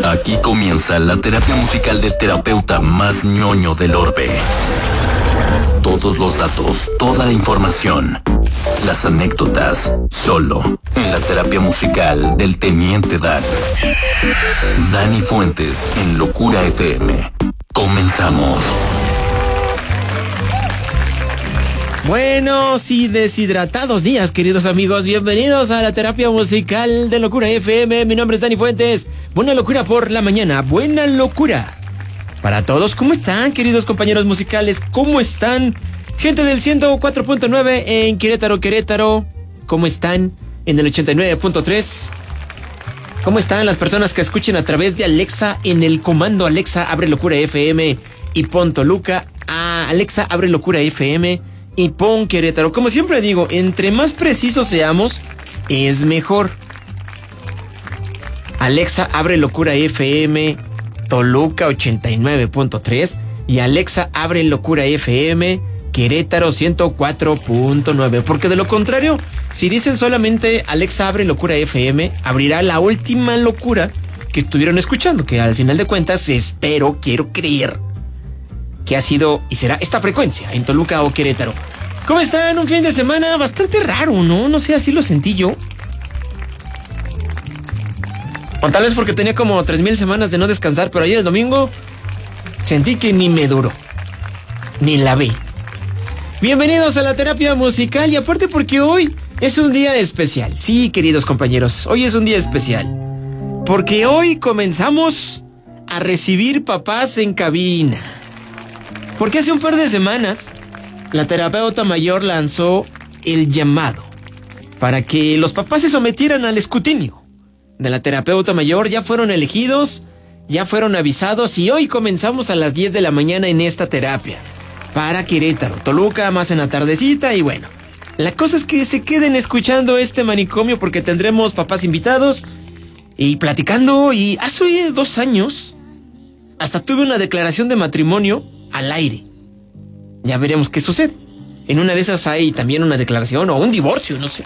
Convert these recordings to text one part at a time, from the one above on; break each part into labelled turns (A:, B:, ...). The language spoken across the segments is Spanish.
A: Aquí comienza la terapia musical del terapeuta más ñoño del orbe. Todos los datos, toda la información, las anécdotas, solo en la terapia musical del Teniente Dan. Dani Fuentes en Locura FM. Comenzamos.
B: Buenos y deshidratados días, queridos amigos. Bienvenidos a la terapia musical de Locura FM. Mi nombre es Dani Fuentes. Buena locura por la mañana. Buena locura para todos. ¿Cómo están, queridos compañeros musicales? ¿Cómo están? Gente del 104.9 en Querétaro. ¿Cómo están? En el 89.3. ¿Cómo están las personas que escuchen a través de Alexa en el comando Alexa abre Locura FM y pon Toluca? Alexa abre Locura FM y pon Querétaro. Como siempre digo, entre más precisos seamos, es mejor. Alexa abre Locura FM Toluca 89.3 y Alexa abre Locura FM Querétaro 104.9. Porque de lo contrario, si dicen solamente Alexa abre Locura FM, abrirá la última locura que estuvieron escuchando, que al final de cuentas quiero creer que ha sido y será esta frecuencia en Toluca o Querétaro. ¿Cómo están? Un fin de semana bastante raro, ¿no? No sé, así lo sentí yo. O tal vez porque tenía como 3,000 semanas de no descansar, pero ayer el domingo sentí que ni me duró, ni la vi. Bienvenidos a la terapia musical y aparte porque hoy es un día especial. Sí, queridos compañeros, hoy es un día especial. Porque hoy comenzamos a recibir papás en cabina. Porque hace un par de semanas la terapeuta mayor lanzó el llamado para que los papás se sometieran al escrutinio de la terapeuta mayor. Ya fueron elegidos, ya fueron avisados y hoy comenzamos a las 10 de la mañana en esta terapia para Querétaro, Toluca más en la tardecita. Y bueno, la cosa es que se queden escuchando este manicomio porque tendremos papás invitados y platicando. Y hace 2 años hasta tuve una declaración de matrimonio al aire. Ya veremos qué sucede. En una de esas hay también una declaración o un divorcio, no sé.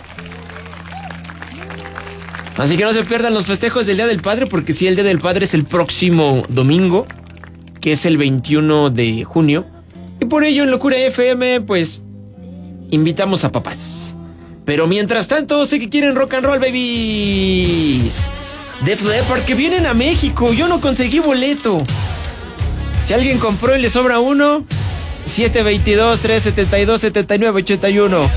B: Así que no se pierdan los festejos del Día del Padre, porque sí, el Día del Padre es el próximo domingo, que es el 21 de junio. Y por ello en Locura FM, pues, invitamos a papás. Pero mientras tanto, sé que quieren rock and roll, babies. Def Leppard, que vienen a México. Yo no conseguí boleto. Si alguien compró y le sobra uno, 722-372-7981.